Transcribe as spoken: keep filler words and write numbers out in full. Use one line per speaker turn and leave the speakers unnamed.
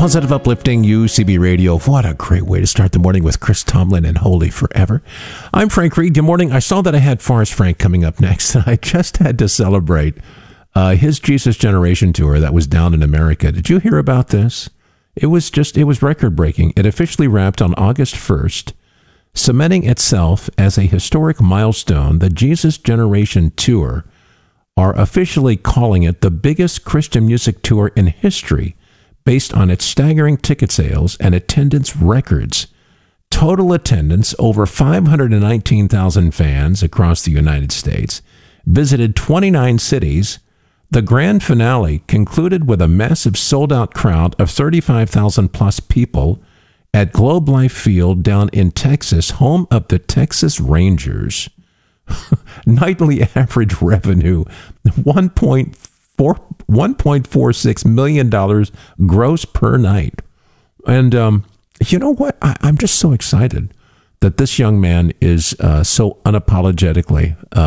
Positive, uplifting U C B Radio. What a great way to start the morning with Chris Tomlin and Holy Forever. I'm Frank Reed. Good morning. I saw that I had Forrest Frank coming up next, and I just had to celebrate uh, his Jesus Generation tour that was down in America. Did you hear about this? It was just, it was record-breaking. It officially wrapped on August first, cementing itself as a historic milestone. The Jesus Generation Tour are officially calling it the biggest Christian music tour in history, based on its staggering ticket sales and attendance records. Total attendance, over five hundred nineteen thousand fans across the United States, visited twenty-nine cities. The grand finale concluded with a massive sold-out crowd of thirty-five thousand plus people at Globe Life Field down in Texas, home of the Texas Rangers. Nightly average revenue, one point four six million dollars gross per night. And um, you know what? I, I'm just so excited that this young man is uh, so unapologetically uh,